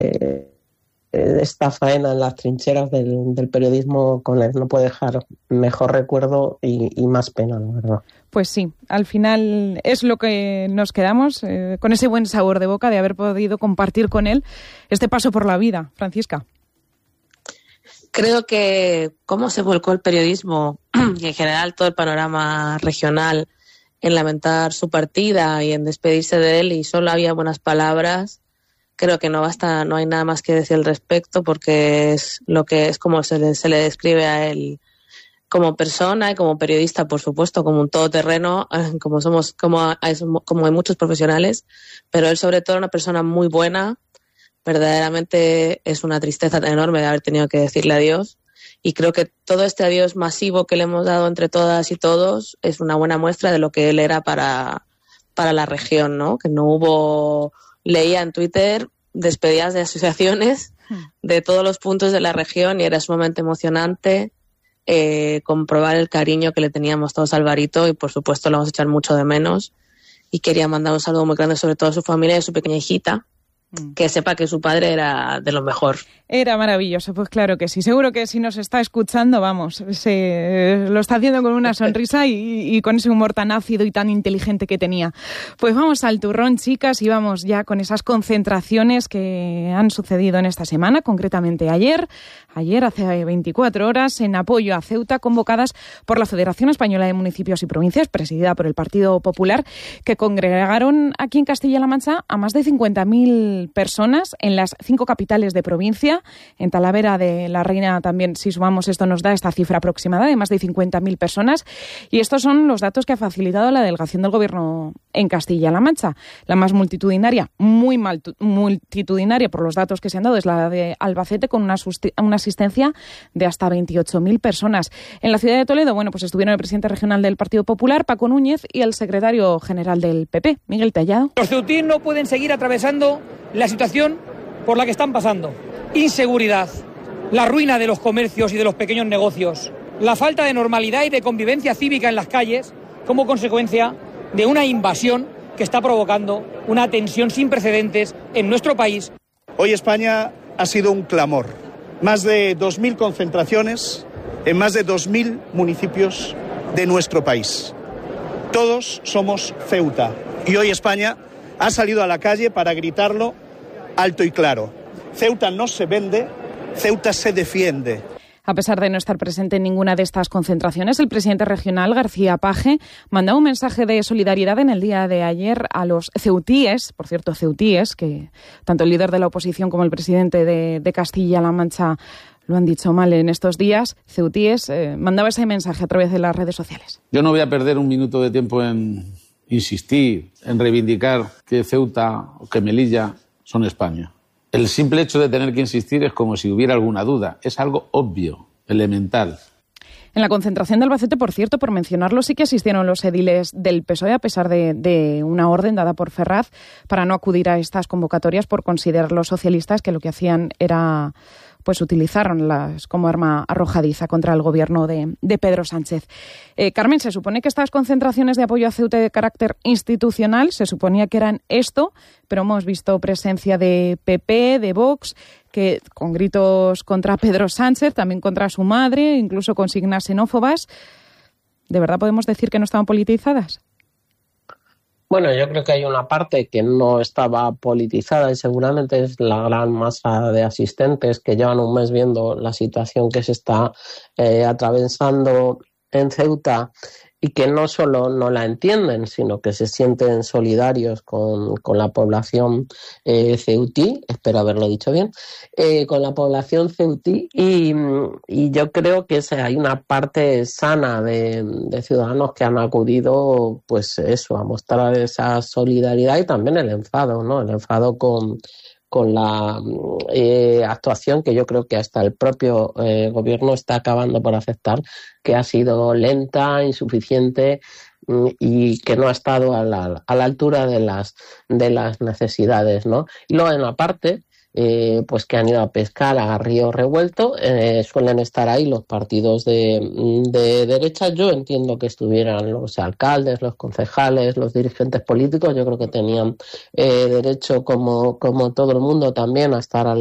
esta faena en las trincheras del periodismo con él no puede dejar mejor recuerdo y más pena, la verdad. Pues sí, al final es lo que nos quedamos, con ese buen sabor de boca de haber podido compartir con él este paso por la vida. Francisca. Creo que cómo se volcó el periodismo y en general todo el panorama regional en lamentar su partida y en despedirse de él, y solo había buenas palabras. Creo que no hay nada más que decir al respecto, porque es lo que es como se le describe a él como persona y como periodista, por supuesto, como un todoterreno, como hay muchos profesionales, pero él sobre todo una persona muy buena. Verdaderamente es una tristeza enorme de haber tenido que decirle adiós, y creo que todo este adiós masivo que le hemos dado entre todas y todos es una buena muestra de lo que él era para la región, ¿no? Que no hubo... Leía en Twitter despedidas de asociaciones de todos los puntos de la región, y era sumamente emocionante comprobar el cariño que le teníamos todos a Alvarito, y por supuesto lo vamos a echar mucho de menos. Y quería mandar un saludo muy grande sobre todo a su familia y a su pequeña hijita, que sepa que su padre era de lo mejor. Era maravilloso, pues claro que sí. Seguro que si nos está escuchando, vamos, lo está haciendo con una sonrisa y con ese humor tan ácido y tan inteligente que tenía. Pues vamos al turrón, chicas, y vamos ya con esas concentraciones que han sucedido en esta semana, concretamente ayer hace 24 horas, en apoyo a Ceuta, convocadas por la Federación Española de Municipios y Provincias, presidida por el Partido Popular, que congregaron aquí en Castilla-La Mancha a más de 50.000 personas en las 5 capitales de provincia. En Talavera de la Reina también, si sumamos esto, nos da esta cifra aproximada de más de 50.000 personas. Y estos son los datos que ha facilitado la delegación del Gobierno en Castilla-La Mancha. La más multitudinaria, muy multitudinaria por los datos que se han dado, es la de Albacete, con una asistencia de hasta 28.000 personas. En la ciudad de Toledo, bueno, pues estuvieron el presidente regional del Partido Popular, Paco Núñez, y el secretario general del PP, Miguel Tellado. Los ceutíes no pueden seguir atravesando la situación por la que están pasando. Inseguridad, la ruina de los comercios y de los pequeños negocios, la falta de normalidad y de convivencia cívica en las calles como consecuencia de una invasión que está provocando una tensión sin precedentes en nuestro país. Hoy España ha sido un clamor. Más de 2.000 concentraciones en más de 2.000 municipios de nuestro país. Todos somos Ceuta, y hoy España ha salido a la calle para gritarlo alto y claro. Ceuta no se vende, Ceuta se defiende. A pesar de no estar presente en ninguna de estas concentraciones, el presidente regional, García Page, mandó un mensaje de solidaridad en el día de ayer a los ceutíes, por cierto, ceutíes, que tanto el líder de la oposición como el presidente de Castilla-La Mancha lo han dicho mal en estos días. Ceutíes mandaba ese mensaje a través de las redes sociales. Yo no voy a perder un minuto de tiempo en insistir, en reivindicar que Ceuta o que Melilla son España. El simple hecho de tener que insistir es como si hubiera alguna duda. Es algo obvio, elemental. En la concentración de Albacete, por cierto, por mencionarlo, sí que asistieron los ediles del PSOE, a pesar de una orden dada por Ferraz para no acudir a estas convocatorias por considerar los socialistas que lo que hacían era pues utilizaron como arma arrojadiza contra el gobierno de Pedro Sánchez. Carmen, se supone que estas concentraciones de apoyo a Ceuta de carácter institucional, se suponía que eran esto, pero hemos visto presencia de PP, de Vox, que con gritos contra Pedro Sánchez, también contra su madre, incluso consignas xenófobas. ¿De verdad podemos decir que no estaban politizadas? Bueno, yo creo que hay una parte que no estaba politizada y seguramente es la gran masa de asistentes que llevan un mes viendo la situación que se está atravesando en Ceuta y que no solo no la entienden, sino que se sienten solidarios con la población ceutí, espero haberlo dicho bien, con la población ceutí y yo creo que hay una parte sana de ciudadanos que han acudido, pues eso, a mostrar esa solidaridad y también el enfado, ¿no? El enfado con la actuación que yo creo que hasta el propio gobierno está acabando por aceptar, que ha sido lenta, insuficiente y que no ha estado a la altura de las necesidades, ¿no? Y luego en la parte pues que han ido a pescar a río revuelto. Suelen estar ahí los partidos de derecha. Yo entiendo que estuvieran los alcaldes, los concejales, los dirigentes políticos. Yo creo que tenían derecho, como todo el mundo, también a estar al